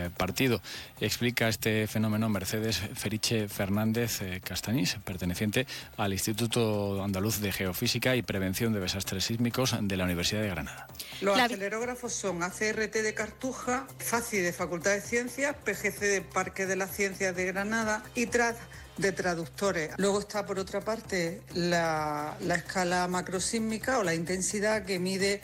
partido. Explica este fenómeno Mercedes Feriche Fernández Castañís, perteneciente al Instituto Andaluz de Geofísica y Prevención de Desastres Sísmicos de la Universidad de Granada. Los acelerógrafos son ACRT de Cartuja, FACI de Facultad de Ciencias, PGC de Parque de las Ciencias de Granada y TRAD de Traductores. Luego está, por otra parte, la escala macrosísmica o la intensidad que mide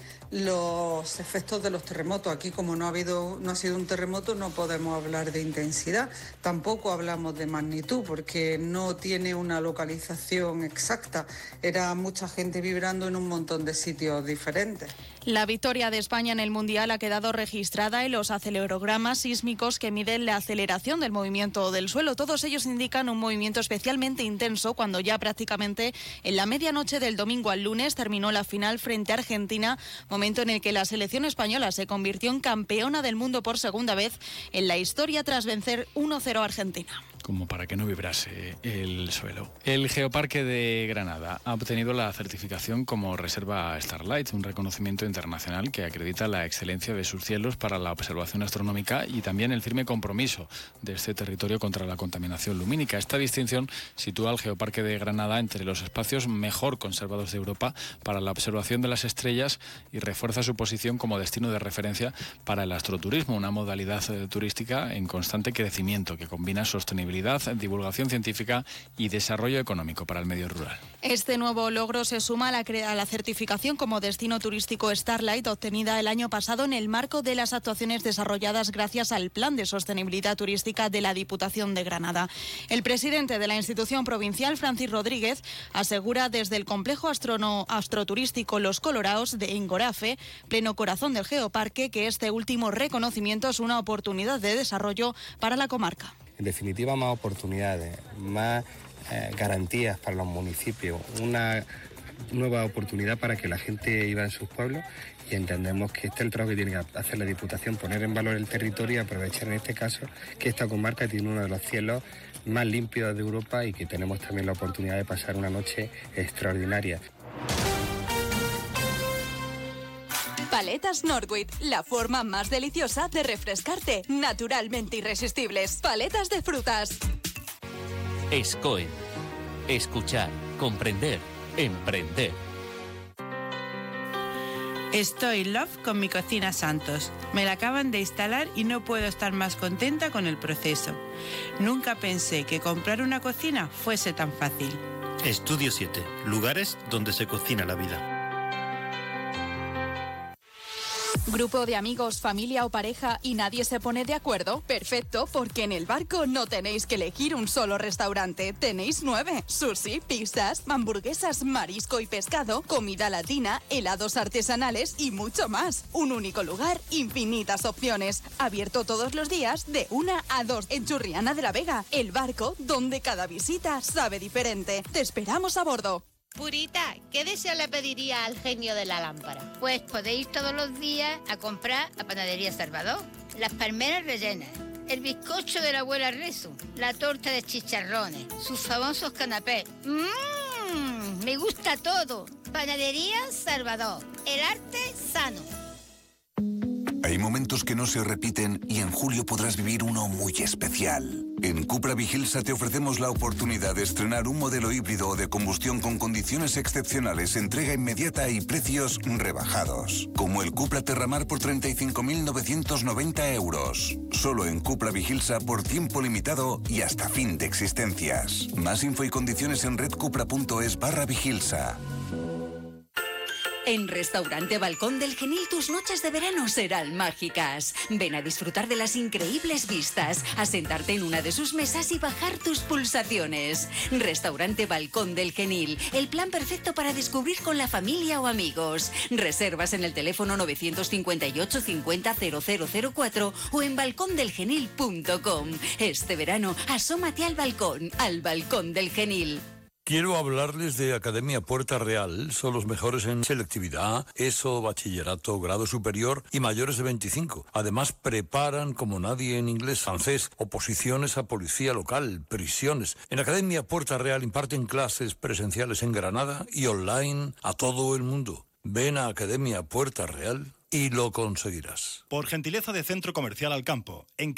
los efectos de los terremotos. Aquí, como no ha sido un terremoto, no podemos hablar de intensidad. Tampoco hablamos de magnitud porque no tiene una localización exacta. Era mucha gente vibrando en un montón de sitios diferentes. La victoria de España en el Mundial ha quedado registrada en los acelerogramas sísmicos que miden la aceleración del movimiento del suelo. Todos ellos indican un movimiento especialmente intenso cuando ya prácticamente en la medianoche del domingo al lunes terminó la final frente a Argentina, momento en el que la selección española se convirtió en campeona del mundo por segunda vez en la historia tras vencer 1-0 a Argentina. Como para que no vibrase el suelo. El Geoparque de Granada ha obtenido la certificación como Reserva Starlight, un reconocimiento internacional que acredita la excelencia de sus cielos para la observación astronómica y también el firme compromiso de este territorio contra la contaminación lumínica. Esta distinción sitúa al Geoparque de Granada entre los espacios mejor conservados de Europa para la observación de las estrellas y refuerza su posición como destino de referencia para el astroturismo, una modalidad turística en constante crecimiento que combina sostenibilidad, divulgación científica y desarrollo económico para el medio rural. Este nuevo logro se suma a la certificación como destino turístico Starlight obtenida el año pasado en el marco de las actuaciones desarrolladas gracias al Plan de Sostenibilidad Turística de la Diputación de Granada. El presidente de la institución provincial, Francis Rodríguez, asegura desde el complejo astroturístico Los Coloraos de Engorafe, pleno corazón del Geoparque, que este último reconocimiento es una oportunidad de desarrollo para la comarca. En definitiva, más oportunidades, más garantías para los municipios, una nueva oportunidad para que la gente viva en sus pueblos y entendemos que este es el trabajo que tiene que hacer la Diputación, poner en valor el territorio y aprovechar en este caso que esta comarca tiene uno de los cielos más limpios de Europa y que tenemos también la oportunidad de pasar una noche extraordinaria. Paletas Northwich, la forma más deliciosa de refrescarte, naturalmente irresistibles. Paletas de frutas. SCOE. Escuchar, comprender, emprender. Estoy love con mi cocina Santos. Me la acaban de instalar y no puedo estar más contenta con el proceso. Nunca pensé que comprar una cocina fuese tan fácil. Estudio 7. Lugares donde se cocina la vida. ¿Grupo de amigos, familia o pareja y nadie se pone de acuerdo? Perfecto, porque en El Barco no tenéis que elegir un solo restaurante. Tenéis 9. Sushi, pizzas, hamburguesas, marisco y pescado, comida latina, helados artesanales y mucho más. Un único lugar, infinitas opciones. Abierto todos los días de 1 a 2 en Churriana de la Vega. El Barco, donde cada visita sabe diferente. Te esperamos a bordo. Purita, ¿qué deseo le pediría al genio de la lámpara? Pues podéis ir todos los días a comprar a Panadería Salvador. Las palmeras rellenas, el bizcocho de la abuela Rezo, la torta de chicharrones, sus famosos canapés. Me gusta todo. Panadería Salvador, el arte sano. Hay momentos que no se repiten y en julio podrás vivir uno muy especial. En Cupra Vigilsa te ofrecemos la oportunidad de estrenar un modelo híbrido o de combustión con condiciones excepcionales, entrega inmediata y precios rebajados. Como el Cupra Terramar por 35.990 euros. Solo en Cupra Vigilsa por tiempo limitado y hasta fin de existencias. Más info y condiciones en redcupra.es/Vigilsa. En Restaurante Balcón del Genil tus noches de verano serán mágicas. Ven a disfrutar de las increíbles vistas, a sentarte en una de sus mesas y bajar tus pulsaciones. Restaurante Balcón del Genil, el plan perfecto para descubrir con la familia o amigos. Reservas en el teléfono 958 50 0004 o en balcondelgenil.com. Este verano, asómate al Balcón del Genil. Quiero hablarles de Academia Puerta Real. Son los mejores en selectividad, ESO, bachillerato, grado superior y mayores de 25. Además, preparan como nadie en inglés, francés, oposiciones a policía local, prisiones. En Academia Puerta Real imparten clases presenciales en Granada y online a todo el mundo. Ven a Academia Puerta Real y lo conseguirás. Por gentileza de Centro Comercial Alcampo. En